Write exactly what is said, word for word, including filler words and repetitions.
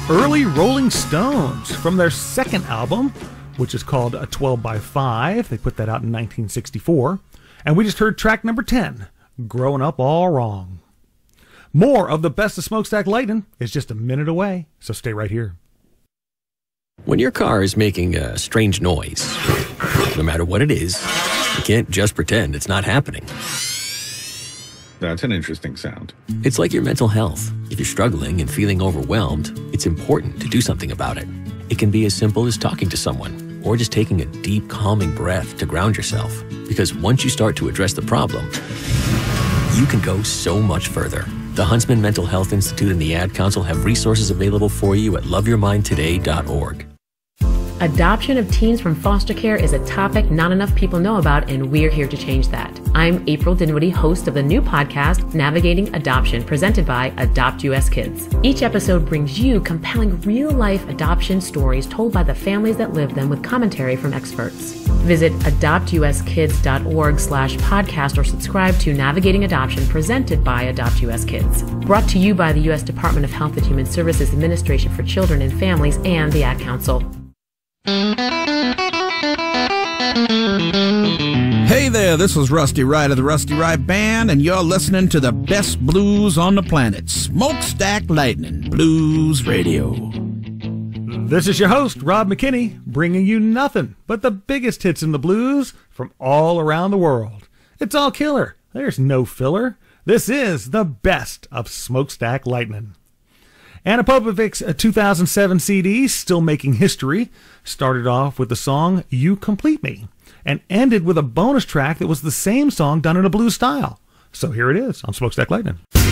early Rolling Stones from their second album, which is called a twelve by five. They put that out in nineteen sixty-four. And we just heard track number ten, Growing Up All Wrong. More of the best of Smokestack Lightning is just a minute away, so stay right here. When your car is making a strange noise, no matter what it is, you can't just pretend it's not happening. That's an interesting sound. It's like your mental health. If you're struggling and feeling overwhelmed, it's important to do something about it. It can be as simple as talking to someone or just taking a deep, calming breath to ground yourself. Because once you start to address the problem, you can go so much further. The Huntsman Mental Health Institute and the Ad Council have resources available for you at love your mind today dot org. Adoption of teens from foster care is a topic not enough people know about, and we're here to change that. I'm April Dinwiddie, host of the new podcast, Navigating Adoption, presented by Adopt U S Kids. Each episode brings you compelling real-life adoption stories told by the families that live them with commentary from experts. Visit adopt u s kids dot org slash podcast or subscribe to Navigating Adoption, presented by Adopt U S Kids. Brought to you by the U S Department of Health and Human Services Administration for Children and Families and the Ad Council. Hey there, this is Rusty Wright of the Rusty Wright Band, and you're listening to the best blues on the planet, Smokestack Lightning Blues Radio. This is your host, Rob McKinney, bringing you nothing but the biggest hits in the blues from all around the world. It's all killer. There's no filler. This is the best of Smokestack Lightning. Anna Popovic's two thousand seven C D, still making history, started off with the song You Complete Me, and ended with a bonus track that was the same song done in a blues style. So here it is on Smokestack Lightning.